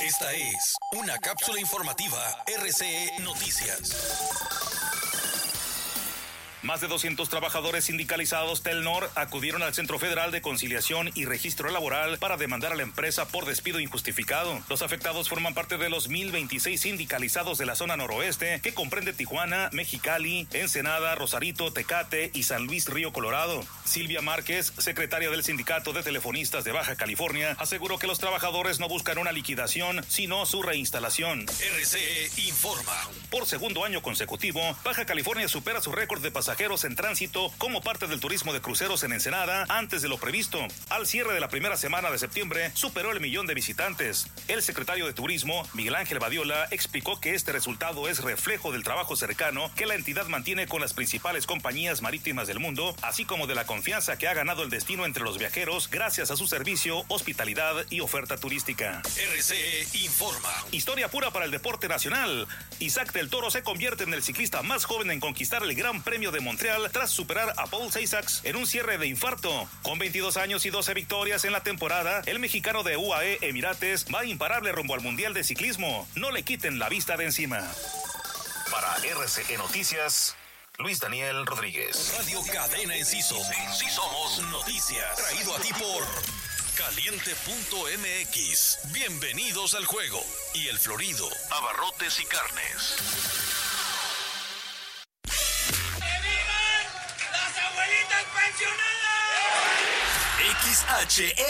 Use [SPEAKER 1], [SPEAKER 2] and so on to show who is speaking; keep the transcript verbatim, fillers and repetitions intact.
[SPEAKER 1] Esta es una cápsula informativa R C E Noticias.
[SPEAKER 2] Más de doscientos trabajadores sindicalizados Telnor acudieron al Centro Federal de Conciliación y Registro Laboral para demandar a la empresa por despido injustificado. Los afectados forman parte de los mil veintiséis sindicalizados de la zona noroeste, que comprende Tijuana, Mexicali, Ensenada, Rosarito, Tecate y San Luis Río Colorado. Silvia Márquez, secretaria del Sindicato de Telefonistas de Baja California, aseguró que los trabajadores no buscan una liquidación, sino su reinstalación.
[SPEAKER 1] R C E informa.
[SPEAKER 2] Por segundo año consecutivo, Baja California supera su récord de pasajeros en tránsito como parte del turismo de cruceros en Ensenada antes de lo previsto. Al cierre de la primera semana de septiembre, superó el millón de visitantes. El secretario de Turismo, Miguel Ángel Badiola, explicó que este resultado es reflejo del trabajo cercano que la entidad mantiene con las principales compañías marítimas del mundo, así como de la confianza que ha ganado el destino entre los viajeros gracias a su servicio, hospitalidad y oferta turística.
[SPEAKER 1] R C E informa.
[SPEAKER 2] Historia pura para el deporte nacional. Isaac del Toro se convierte en el ciclista más joven en conquistar el Gran Premio de Montreal tras superar a Paul Seisax en un cierre de infarto. Con veintidós años y doce victorias en la temporada, el mexicano de U A E Emirates va imparable rumbo al Mundial de Ciclismo. No le quiten la vista de encima. Para R C E Noticias, Luis Daniel Rodríguez.
[SPEAKER 1] Radio Cadena Enciso. En sí somos noticias. Traído a ti por Caliente punto M X. Bienvenidos al juego. Y El Florido. Abarrotes y carnes.
[SPEAKER 3] ¡Que vivan las abuelitas pensionadas!
[SPEAKER 1] X H E